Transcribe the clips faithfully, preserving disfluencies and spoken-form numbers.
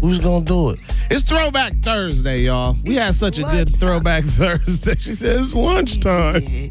Who's gonna do it? It's Throwback Thursday, y'all. We had such a good Throwback Thursday. She said it's lunchtime.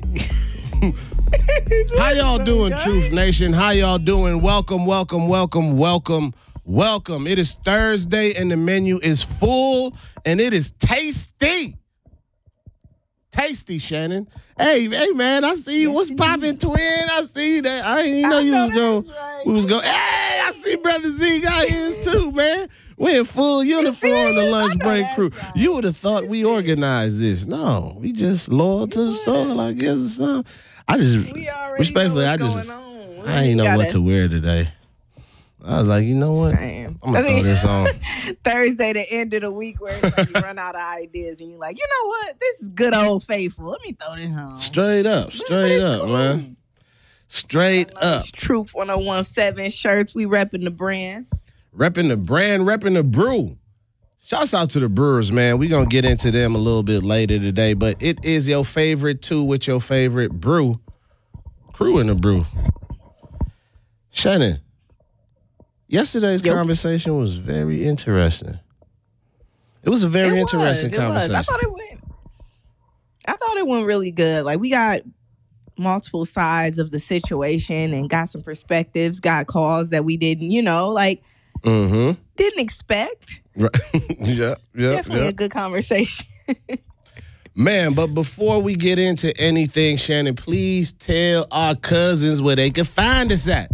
How y'all doing, Truth Nation? How y'all doing? Welcome, welcome, welcome, welcome, welcome. It is Thursday and the menu is full and it is tasty. Tasty, Shannon. Hey, hey, man, I see you. What's poppin', twin? I see that. I didn't even know you was going. We was going. Hey, I see Brother Z got his too, man. We're in full uniform, the lunch break crew. Right. You would have thought we organized this. No, we just loyal to the soul, I guess. Or something. I just respectfully, I just I ain't know what to wear today. I was like, you know what? I'm gonna I mean, throw this on. Thursday, the end of the week, where it's like you run out of ideas, and you're like, you know what? This is good old faithful. Let me throw this on. Straight up, straight up, cool. man. Straight up. Truth one oh one seven shirts. We repping the brand. Repping the brand, repping the brew. Shouts out to the brewers, man. We're going to get into them a little bit later today, but it is your favorite two with your favorite brew. Crew in the brew. Shannon, yesterday's yep. conversation was very interesting. It was a very it interesting was, conversation. Was. I thought it went I thought it went really good. Like, we got multiple sides of the situation and got some perspectives, got calls that we didn't, you know, like, mm-hmm. didn't expect. Right. yeah, yeah, Definitely yeah. a good conversation. Man, but before we get into anything, Shannon, please tell our cousins where they can find us at.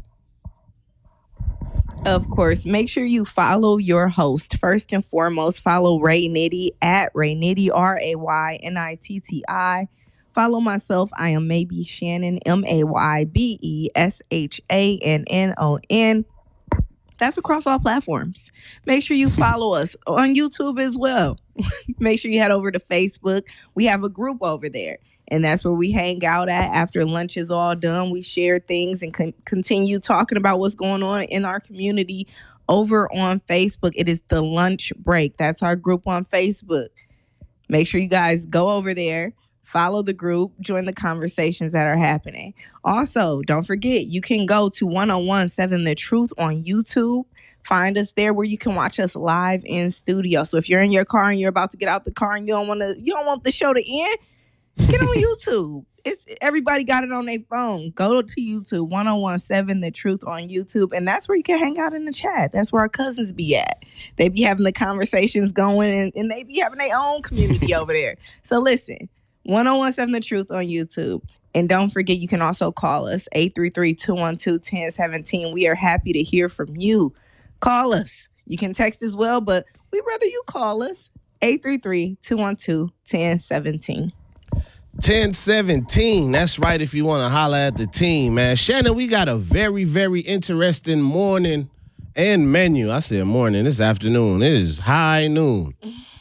Of course, make sure you follow your host. First and foremost, follow Ray Nitty at Ray Nitty, R A Y N I T T I. Follow myself. I am Maybe Shannon, M A Y B E S H A N N O N. That's across all platforms. Make sure you follow us on YouTube as well. Make sure you head over to Facebook. We have a group over there, and that's where we hang out at after lunch is all done. We share things and con- continue talking about what's going on in our community over on Facebook. It is the Lunch Break. That's our group on Facebook. Make sure you guys go over there. Follow the group, join the conversations that are happening. Also, don't forget, you can go to one oh one seven The Truth on YouTube. Find us there where you can watch us live in studio. So if you're in your car and you're about to get out the car and you don't want to, you don't want the show to end, get on YouTube. It's everybody got it on their phone. Go to YouTube, one oh one seven The Truth on YouTube, and that's where you can hang out in the chat. That's where our cousins be at. They be having the conversations going, and, and they be having their own community over there. So listen. one oh one seven The Truth on YouTube. And don't forget, you can also call us, eight three three, two one two, one oh one seven. We are happy to hear from you. Call us. You can text as well, but we'd rather you call us, eight three three, two one two, one oh one seven. ten seventeen. That's right, if you want to holler at the team, man. Shannon, we got a very, very interesting morning and menu. I said morning. It's afternoon. It is high noon.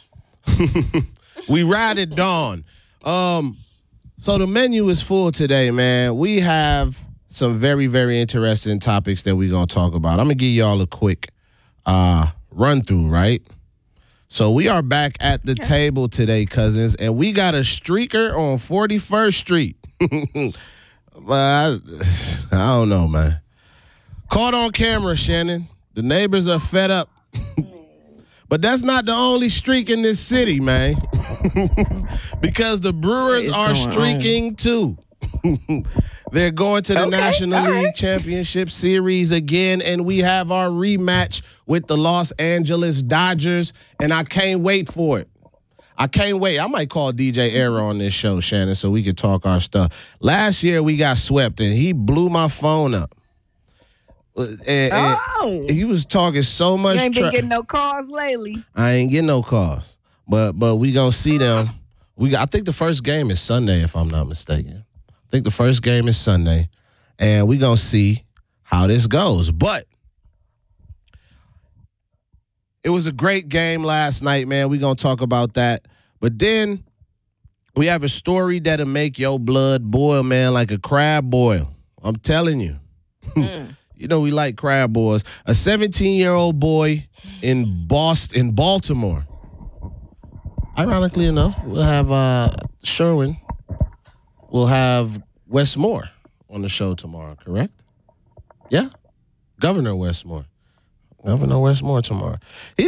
We ride at dawn. Um, so the menu is full today, man. We have some very, very interesting topics that we're going to talk about. I'm going to give y'all a quick uh, run through, right? So we are back at the table today, cousins, and we got a streaker on forty-first Street. But I, I don't know, man. Caught on camera, Shannon. The neighbors are fed up. But that's not the only streak in this city, man. Because the Brewers are streaking on? too. They're going to the okay, National League right. Championship Series again, and we have our rematch with the Los Angeles Dodgers, and I can't wait for it. I can't wait. I might call D J Era on this show, Shannon, so we can talk our stuff. Last year, we got swept, and he blew my phone up. And, and oh. he was talking so much. You ain't been tra- getting no calls lately. I ain't getting no calls, but but we gonna see them. We got, I think the first game is Sunday, if I'm not mistaken. I think the first game is Sunday, and we gonna see how this goes. But it was a great game last night, man. We gonna talk about that. But then we have a story that'll make your blood boil, man, like a crab boil. I'm telling you. Mm. You know we like crab boils. A seventeen-year-old boy in Boston, in Baltimore. Ironically enough, we'll have uh, Sherwin. We'll have Wes Moore on the show tomorrow, correct? Yeah? Governor Wes Moore. Governor Wes Moore tomorrow. He